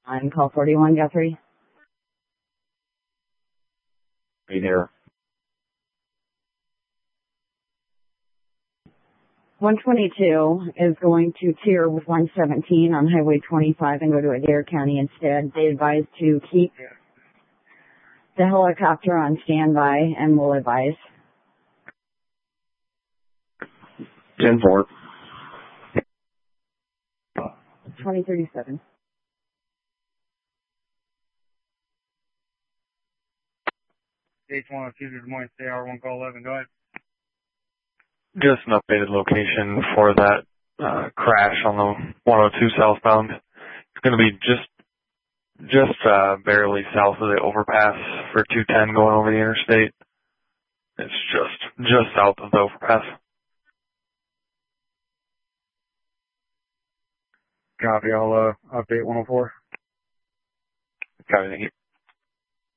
On call 41, Guthrie. Right here. 122 is going to tier with 117 on Highway 25 and go to Adair County instead. They advise to keep the helicopter on standby and will advise. 10-4. 2037. H102 to Des Moines, CR1 call 11, go ahead. Just an updated location for that crash on the 102 southbound. It's going to be just barely south of the overpass for 210 going over the interstate. It's just south of the overpass. Copy, I'll update 104. Copy, thank you.